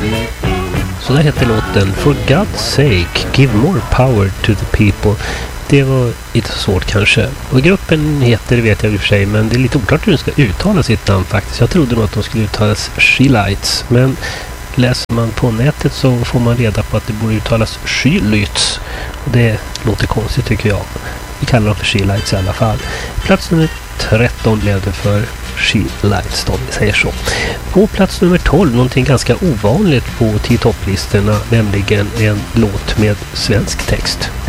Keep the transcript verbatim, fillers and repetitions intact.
Så där heter låten For God's sake, give more power to the people. Det var lite svårt kanske. Och gruppen heter, det vet jag i och för sig, men det är lite oklart hur de ska uttala sitt namn faktiskt. Jag trodde nog att de skulle uttalas Skylights, men läser man på nätet så får man reda på att det borde uttalas Skylights. Och det låter konstigt tycker jag. Vi kallar dem för Skylights i alla fall. Plats nummer tretton blev det för Skylights, om vi säger så. På plats nummer tolv, någonting ganska ovanligt på tio topplistorna, nämligen en låt med svensk text.